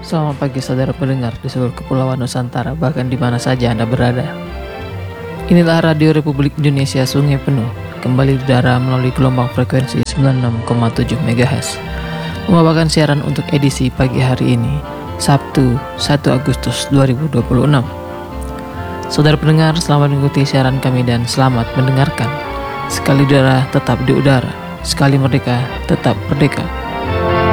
Selamat pagi saudara pendengar di seluruh kepulauan Nusantara, bahkan di mana saja Anda berada. Inilah Radio Republik Indonesia Sungai Penuh, kembali di udara melalui gelombang frekuensi 96,7 MHz. Membawakan siaran untuk edisi pagi hari ini, Sabtu 1 Agustus 2026. Saudara pendengar, selamat mengikuti siaran kami dan selamat mendengarkan. Sekali udara tetap di udara, sekali merdeka tetap merdeka.